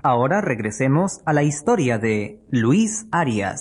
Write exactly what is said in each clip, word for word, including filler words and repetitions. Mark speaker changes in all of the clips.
Speaker 1: Ahora regresemos a la historia de Luis Arias.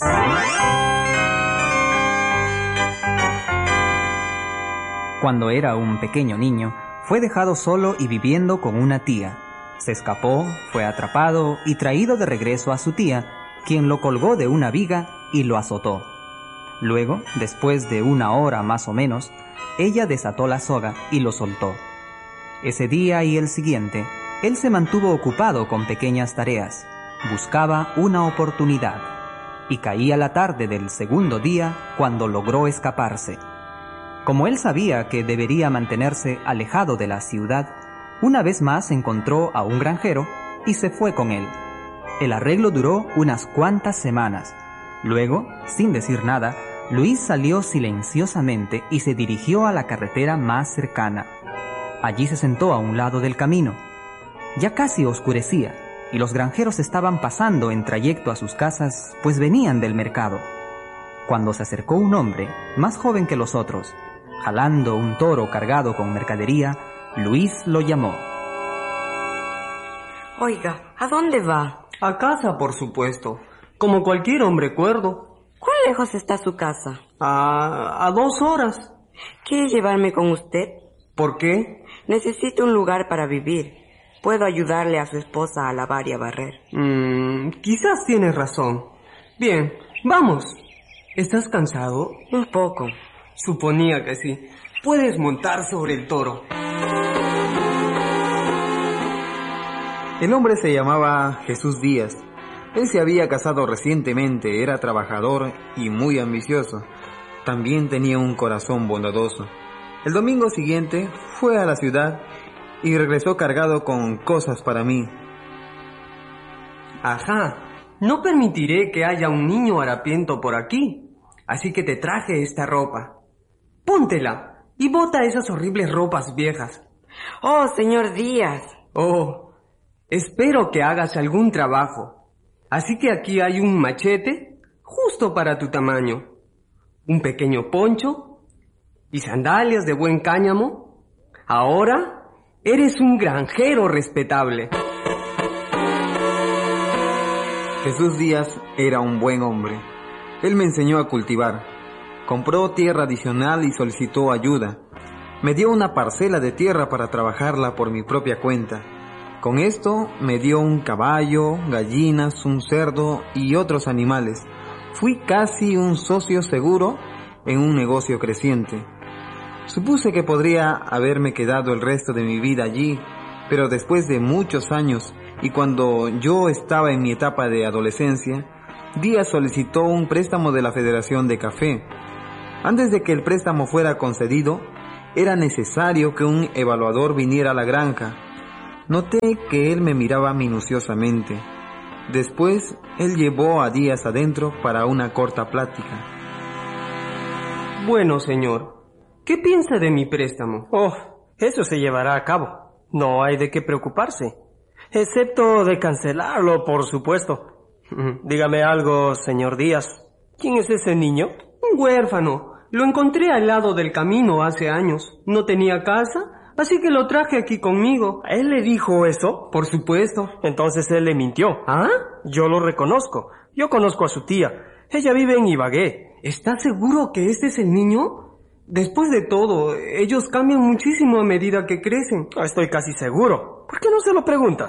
Speaker 1: Cuando era un pequeño niño, fue dejado solo y viviendo con una tía. Se escapó, fue atrapado y traído de regreso a su tía, quien lo colgó de una viga y lo azotó. Luego, después de una hora más o menos, ella desató la soga y lo soltó. Ese día y el siguiente, él se mantuvo ocupado con pequeñas tareas, buscaba una oportunidad, y caía la tarde del segundo día cuando logró escaparse. Como él sabía que debería mantenerse alejado de la ciudad, una vez más encontró a un granjero y se fue con él. El arreglo duró unas cuantas semanas. Luego, sin decir nada, Luis salió silenciosamente y se dirigió a la carretera más cercana. Allí se sentó a un lado del camino. Ya casi oscurecía y los granjeros estaban pasando en trayecto a sus casas, pues venían del mercado. Cuando se acercó un hombre, más joven que los otros, jalando un toro cargado con mercadería, Luis lo llamó.
Speaker 2: Oiga, ¿a dónde va?
Speaker 3: A casa, por supuesto, como cualquier hombre cuerdo.
Speaker 2: ¿Cuán lejos está su casa?
Speaker 3: A, a dos horas.
Speaker 2: ¿Quiere llevarme con usted?
Speaker 3: ¿Por qué?
Speaker 2: Necesito un lugar para vivir. Puedo ayudarle a su esposa a lavar y a barrer.
Speaker 3: Mm, quizás tienes razón. Bien, vamos. ¿Estás cansado?
Speaker 2: Un poco.
Speaker 3: Suponía que sí. Puedes montar sobre el toro.
Speaker 4: El hombre se llamaba Jesús Díaz. Él se había casado recientemente, era trabajador y muy ambicioso. También tenía un corazón bondadoso. El domingo siguiente fue a la ciudad y regresó cargado con cosas para mí.
Speaker 3: Ajá, no permitiré que haya un niño harapiento por aquí, así que te traje esta ropa. Póntela y bota esas horribles ropas viejas.
Speaker 2: Oh, señor Díaz.
Speaker 3: Oh, espero que hagas algún trabajo. Así que aquí hay un machete justo para tu tamaño, un pequeño poncho y sandalias de buen cáñamo. Ahora eres un granjero respetable.
Speaker 4: Jesús Díaz era un buen hombre. Él me enseñó a cultivar. Compró tierra adicional y solicitó ayuda. Me dio una parcela de tierra para trabajarla por mi propia cuenta. Con esto me dio un caballo, gallinas, un cerdo y otros animales. Fui casi un socio seguro en un negocio creciente. Supuse que podría haberme quedado el resto de mi vida allí, pero después de muchos años y cuando yo estaba en mi etapa de adolescencia, Díaz solicitó un préstamo de la Federación de Café. Antes de que el préstamo fuera concedido, era necesario que un evaluador viniera a la granja. Noté que él me miraba minuciosamente. Después, él llevó a Díaz adentro para una corta plática.
Speaker 3: Bueno, señor, ¿qué piensa de mi préstamo?
Speaker 5: Oh, eso se llevará a cabo. No hay de qué preocuparse. Excepto de cancelarlo, por supuesto. Dígame algo, señor Díaz. ¿Quién es ese niño?
Speaker 3: Un huérfano. Lo encontré al lado del camino hace años. No tenía casa, así que lo traje aquí conmigo.
Speaker 5: ¿Él le dijo eso?
Speaker 3: Por supuesto.
Speaker 5: Entonces él le mintió.
Speaker 3: ¿Ah?
Speaker 5: Yo lo reconozco. Yo conozco a su tía. Ella vive en Ibagué.
Speaker 3: ¿Estás seguro que este es el niño? Después de todo, ellos cambian muchísimo a medida que crecen.
Speaker 5: Estoy casi seguro. ¿Por qué no se lo pregunta?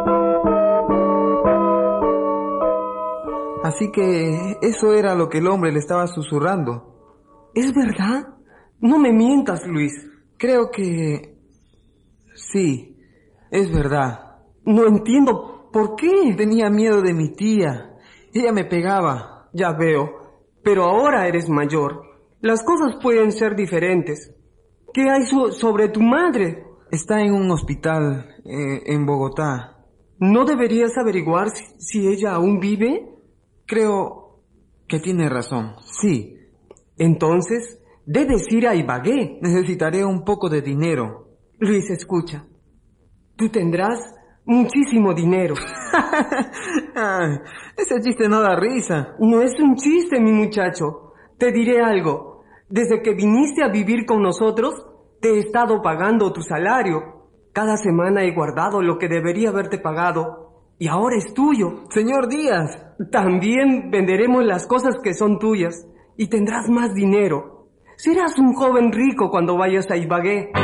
Speaker 4: Así que eso era lo que el hombre le estaba susurrando.
Speaker 3: ¿Es verdad? No me mientas, Luis.
Speaker 4: Creo que... sí, es verdad.
Speaker 3: No entiendo por qué.
Speaker 4: Tenía miedo de mi tía. Ella me pegaba.
Speaker 3: Ya veo. Pero ahora eres mayor. Las cosas pueden ser diferentes. ¿Qué hay so- sobre tu madre?
Speaker 4: Está en un hospital eh, en Bogotá.
Speaker 3: ¿No deberías averiguar si, si ella aún vive?
Speaker 4: Creo que tiene razón. Sí.
Speaker 3: Entonces, debes ir a Ibagué.
Speaker 4: Necesitaré un poco de dinero.
Speaker 3: Luis, escucha. Tú tendrás muchísimo dinero.
Speaker 4: Ay, ese chiste no da risa.
Speaker 3: No es un chiste, mi muchacho. Te diré algo. Desde que viniste a vivir con nosotros, te he estado pagando tu salario. Cada semana he guardado lo que debería haberte pagado. y ahora es tuyo.
Speaker 4: Señor Díaz.
Speaker 3: También venderemos las cosas que son tuyas y tendrás más dinero. Serás un joven rico cuando vayas a Ibagué.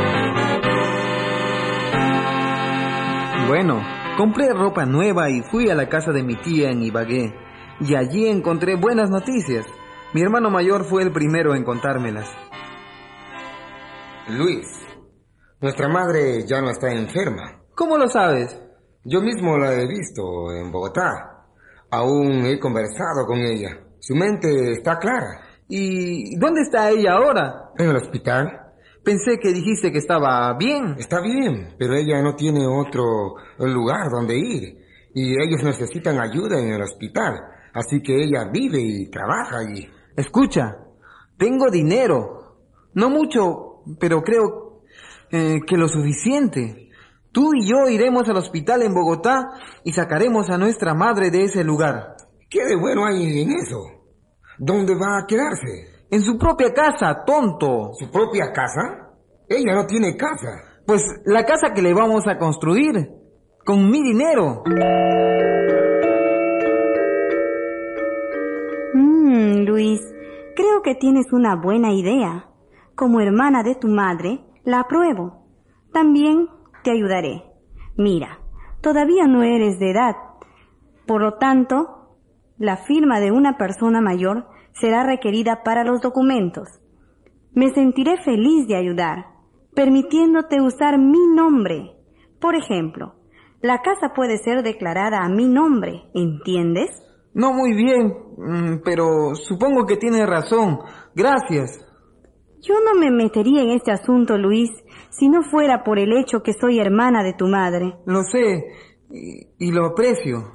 Speaker 4: Bueno, compré ropa nueva y fui a la casa de mi tía en Ibagué. Y allí encontré buenas noticias. Mi hermano mayor fue el primero en contármelas.
Speaker 6: Luis, nuestra madre ya no está enferma.
Speaker 4: ¿Cómo lo sabes?
Speaker 6: Yo mismo la he visto en Bogotá. Aún he conversado con ella. Su mente está clara.
Speaker 4: ¿Y dónde está ella ahora?
Speaker 6: En el hospital.
Speaker 4: Pensé que dijiste que estaba bien.
Speaker 6: Está bien, pero ella no tiene otro lugar donde ir. Y ellos necesitan ayuda en el hospital. Así que ella vive y trabaja allí.
Speaker 4: Escucha, tengo dinero. No mucho, pero creo eh, que lo suficiente. Tú y yo iremos al hospital en Bogotá y sacaremos a nuestra madre de ese lugar.
Speaker 6: ¿Qué de bueno hay en eso? ¿Dónde va a quedarse?
Speaker 4: En su propia casa, tonto.
Speaker 6: ¿Su propia casa? Ella no tiene casa.
Speaker 4: Pues la casa que le vamos a construir, con mi dinero.
Speaker 7: Mmm, Luis, creo que tienes una buena idea. Como hermana de tu madre, la apruebo. También te ayudaré. Mira, todavía no eres de edad. Por lo tanto, la firma de una persona mayor será requerida para los documentos. Me sentiré feliz de ayudar, permitiéndote usar mi nombre. Por ejemplo, la casa puede ser declarada a mi nombre, ¿entiendes?
Speaker 4: No muy bien, pero supongo que tienes razón. Gracias.
Speaker 7: Yo no me metería en este asunto, Luis, si no fuera por el hecho que soy hermana de tu madre.
Speaker 4: Lo sé, y, y lo aprecio.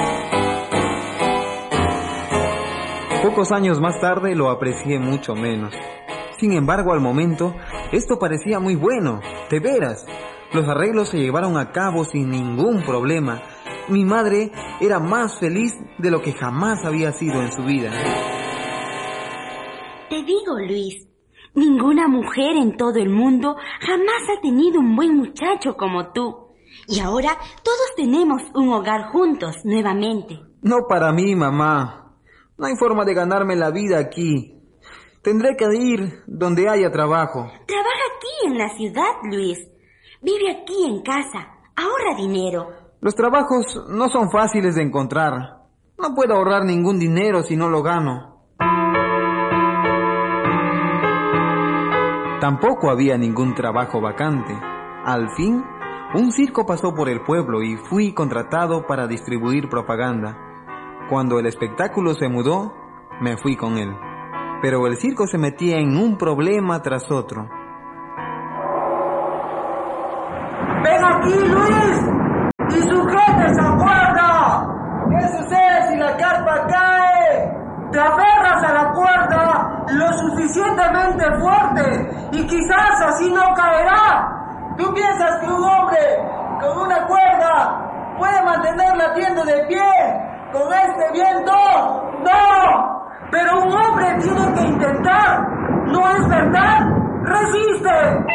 Speaker 4: Pocos años más tarde lo aprecié mucho menos. Sin embargo, al momento, esto parecía muy bueno, de veras. Los arreglos se llevaron a cabo sin ningún problema. Mi madre era más feliz de lo que jamás había sido en su vida.
Speaker 8: Te digo, Luis, ninguna mujer en todo el mundo jamás ha tenido un buen muchacho como tú. Y ahora todos tenemos un hogar juntos nuevamente.
Speaker 4: No para mí, mamá. No hay forma de ganarme la vida aquí. Tendré que ir donde haya trabajo.
Speaker 8: Trabaja aquí en la ciudad, Luis. Vive aquí en casa. Ahorra dinero.
Speaker 4: Los trabajos no son fáciles de encontrar. No puedo ahorrar ningún dinero si no lo gano. Tampoco había ningún trabajo vacante. Al fin, un circo pasó por el pueblo y fui contratado para distribuir propaganda. Cuando el espectáculo se mudó, me fui con él. Pero el circo se metía en un problema tras otro.
Speaker 9: ¡Ven aquí, Luis! ¡Y sujete esa cuerda! ¿Qué sucede si la carpa cae? Te aferras a la cuerda lo suficientemente fuerte y quizás así no caerá. ¿Tú piensas que un hombre con una cuerda puede mantener la tienda de pie con este viento? ¡No! Pero un hombre tiene que intentar. ¿No es verdad? ¡Resiste!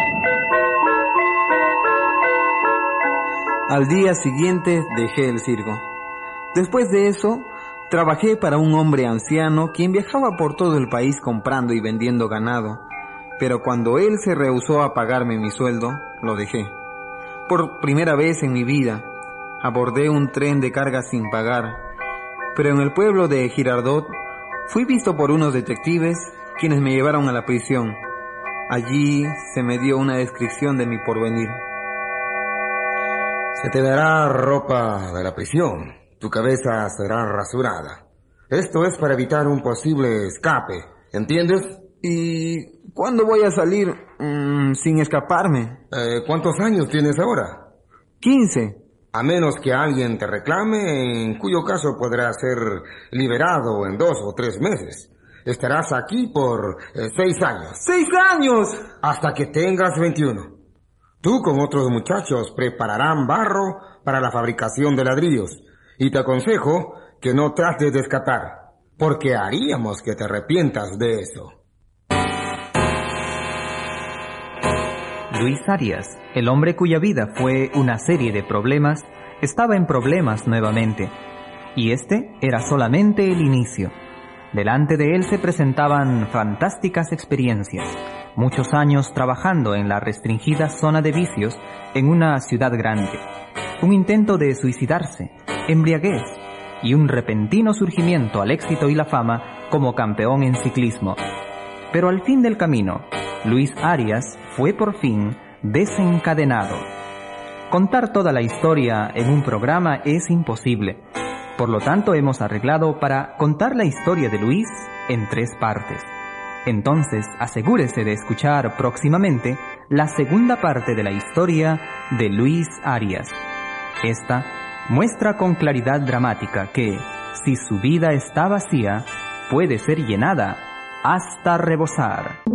Speaker 4: Al día siguiente dejé el circo. Después de eso, trabajé para un hombre anciano quien viajaba por todo el país comprando y vendiendo ganado. Pero cuando él se rehusó a pagarme mi sueldo, lo dejé. Por primera vez en mi vida, abordé un tren de carga sin pagar. Pero en el pueblo de Girardot, fui visto por unos detectives quienes me llevaron a la prisión. Allí se me dio una descripción de mi porvenir.
Speaker 6: Se te dará ropa de la prisión. Tu cabeza será rasurada. Esto es para evitar un posible escape, ¿entiendes?
Speaker 4: ¿Y cuándo voy a salir mmm, sin escaparme?
Speaker 6: Eh, ¿Cuántos años tienes ahora?
Speaker 4: Quince.
Speaker 6: A menos que alguien te reclame, en cuyo caso podrás ser liberado en dos o tres meses. Estarás aquí por eh, seis años.
Speaker 4: ¡Seis años!
Speaker 6: Hasta que tengas veintiuno. Tú con otros muchachos prepararán barro para la fabricación de ladrillos. Y te aconsejo que no trates de escapar, porque haríamos que te arrepientas de eso.
Speaker 1: Luis Arias, el hombre cuya vida fue una serie de problemas, estaba en problemas nuevamente, y este era solamente el inicio. Delante de él se presentaban fantásticas experiencias, muchos años trabajando en la restringida zona de vicios en una ciudad grande, un intento de suicidarse, embriaguez y un repentino surgimiento al éxito y la fama como campeón en ciclismo. Pero al fin del camino, Luis Arias fue por fin desencadenado. Contar toda la historia en un programa es imposible. Por lo tanto, hemos arreglado para contar la historia de Luis en tres partes. Entonces, asegúrese de escuchar próximamente la segunda parte de la historia de Luis Arias. Esta muestra con claridad dramática que, si su vida está vacía, puede ser llenada hasta rebosar.